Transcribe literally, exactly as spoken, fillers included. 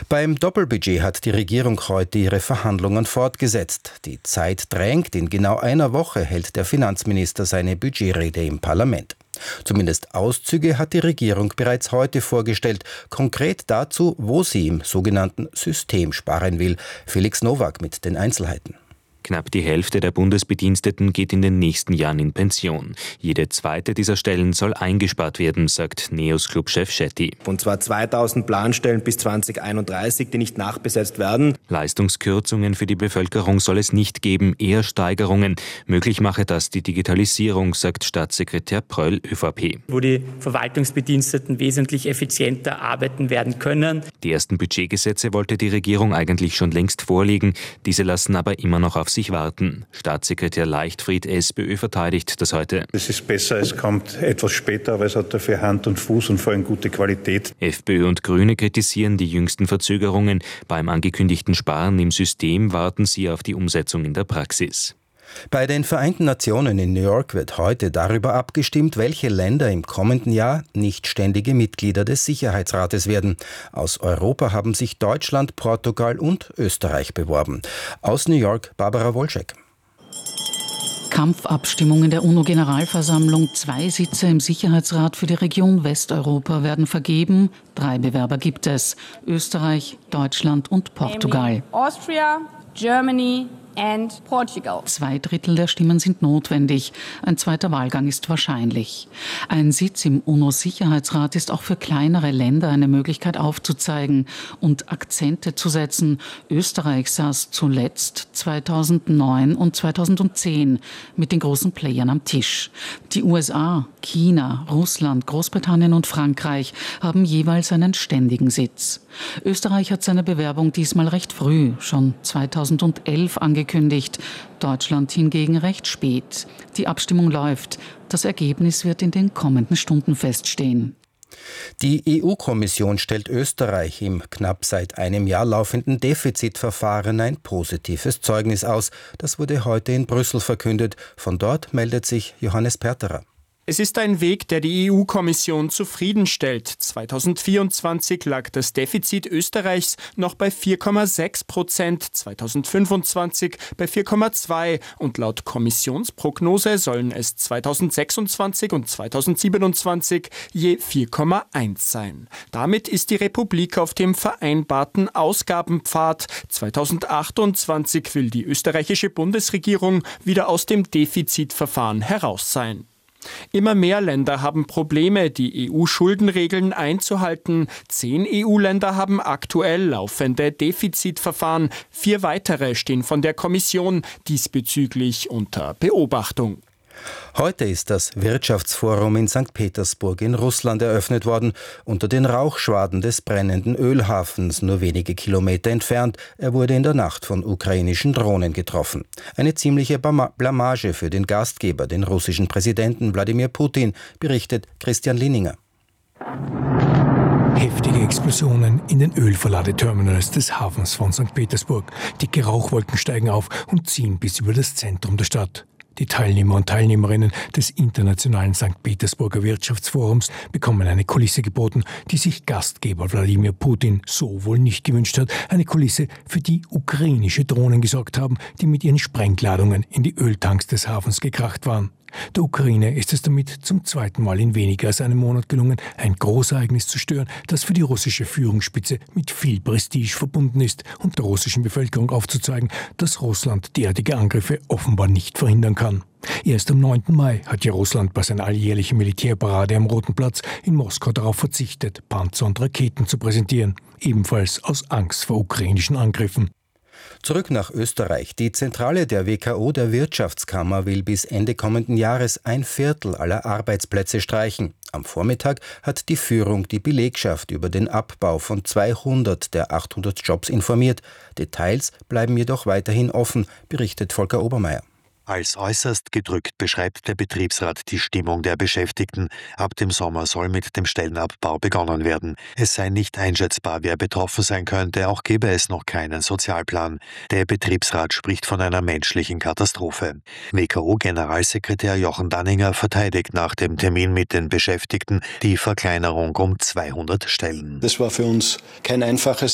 Beim Doppelbudget hat die Regierung heute ihre Verhandlungen fortgesetzt. Die Zeit drängt. In genau einer Woche hält der Finanzminister seine Budgetrede im Parlament. Zumindest Auszüge hat die Regierung bereits heute vorgestellt. Konkret dazu, wo sie im sogenannten System sparen will. Felix Nowak mit den Einzelheiten. Knapp die Hälfte der Bundesbediensteten geht in den nächsten Jahren in Pension. Jede zweite dieser Stellen soll eingespart werden, sagt Neos-Club-Chef Schetti. Und zwar zweitausend Planstellen bis zwanzig einunddreißig, die nicht nachbesetzt werden. Leistungskürzungen für die Bevölkerung soll es nicht geben, eher Steigerungen. Möglich mache das die Digitalisierung, sagt Staatssekretär Pröll, ÖVP. Wo die Verwaltungsbediensteten wesentlich effizienter arbeiten werden können. Die ersten Budgetgesetze wollte die Regierung eigentlich schon längst vorlegen. Diese lassen aber immer noch auf sich warten. Staatssekretär Leichtfried, SPÖ, verteidigt das heute. Es ist besser, es kommt etwas später, aber es hat dafür Hand und Fuß und vor allem gute Qualität. FPÖ und Grüne kritisieren die jüngsten Verzögerungen. Beim angekündigten Sparen im System warten sie auf die Umsetzung in der Praxis. Bei den Vereinten Nationen in New York wird heute darüber abgestimmt, welche Länder im kommenden Jahr nicht ständige Mitglieder des Sicherheitsrates werden. Aus Europa haben sich Deutschland, Portugal und Österreich beworben. Aus New York Barbara Wolschek. Kampfabstimmungen der UNO-Generalversammlung. Zwei Sitze im Sicherheitsrat für die Region Westeuropa werden vergeben. Drei Bewerber gibt es: Österreich, Deutschland und Portugal. Austria, Germany and Portugal. Zwei Drittel der Stimmen sind notwendig. Ein zweiter Wahlgang ist wahrscheinlich. Ein Sitz im UNO-Sicherheitsrat ist auch für kleinere Länder eine Möglichkeit aufzuzeigen und Akzente zu setzen. Österreich saß zuletzt zweitausendneun und zweitausendzehn mit den großen Playern am Tisch. Die U S A, China, Russland, Großbritannien und Frankreich haben jeweils einen ständigen Sitz. Österreich hat seine Bewerbung diesmal recht früh, schon zweitausendelf angekündigt. Deutschland hingegen recht spät. Die Abstimmung läuft. Das Ergebnis wird in den kommenden Stunden feststehen. Die E U-Kommission stellt Österreich im knapp seit einem Jahr laufenden Defizitverfahren ein positives Zeugnis aus. Das wurde heute in Brüssel verkündet. Von dort meldet sich Johannes Perterer. Es ist ein Weg, der die E U-Kommission zufriedenstellt. zweitausendvierundzwanzig lag das Defizit Österreichs noch bei vier Komma sechs Prozent, zweitausendfünfundzwanzig bei vier Komma zwei und laut Kommissionsprognose sollen es zweitausendsechsundzwanzig und zweitausendsiebenundzwanzig je vier Komma eins sein. Damit ist die Republik auf dem vereinbarten Ausgabenpfad. zweitausendachtundzwanzig will die österreichische Bundesregierung wieder aus dem Defizitverfahren heraus sein. Immer mehr Länder haben Probleme, die E U-Schuldenregeln einzuhalten. Zehn E U-Länder haben aktuell laufende Defizitverfahren. Vier weitere stehen von der Kommission diesbezüglich unter Beobachtung. Heute ist das Wirtschaftsforum in Sankt Petersburg in Russland eröffnet worden, unter den Rauchschwaden des brennenden Ölhafens, nur wenige Kilometer entfernt. Er wurde in der Nacht von ukrainischen Drohnen getroffen. Eine ziemliche Blamage für den Gastgeber, den russischen Präsidenten Wladimir Putin, berichtet Christian Lininger. Heftige Explosionen in den Ölverladeterminals des Hafens von Sankt Petersburg. Dicke Rauchwolken steigen auf und ziehen bis über das Zentrum der Stadt. Die Teilnehmer und Teilnehmerinnen des internationalen Sankt Petersburger Wirtschaftsforums bekommen eine Kulisse geboten, die sich Gastgeber Wladimir Putin so wohl nicht gewünscht hat. Eine Kulisse, für die ukrainische Drohnen gesorgt haben, die mit ihren Sprengladungen in die Öltanks des Hafens gekracht waren. Der Ukraine ist es damit zum zweiten Mal in weniger als einem Monat gelungen, ein Großereignis zu stören, das für die russische Führungsspitze mit viel Prestige verbunden ist und der russischen Bevölkerung aufzuzeigen, dass Russland derartige Angriffe offenbar nicht verhindern kann. Erst am neunten Mai hat ja Russland bei seiner alljährlichen Militärparade am Roten Platz in Moskau darauf verzichtet, Panzer und Raketen zu präsentieren, ebenfalls aus Angst vor ukrainischen Angriffen. Zurück nach Österreich. Die Zentrale der W K O, der Wirtschaftskammer, will bis Ende kommenden Jahres ein Viertel aller Arbeitsplätze streichen. Am Vormittag hat die Führung die Belegschaft über den Abbau von zweihundert der achthundert Jobs informiert. Details bleiben jedoch weiterhin offen, berichtet Volker Obermeier. Als äußerst gedrückt beschreibt der Betriebsrat die Stimmung der Beschäftigten. Ab dem Sommer soll mit dem Stellenabbau begonnen werden. Es sei nicht einschätzbar, wer betroffen sein könnte, auch gebe es noch keinen Sozialplan. Der Betriebsrat spricht von einer menschlichen Katastrophe. W K O-Generalsekretär Jochen Danninger verteidigt nach dem Termin mit den Beschäftigten die Verkleinerung um zweihundert Stellen. Das war für uns kein einfaches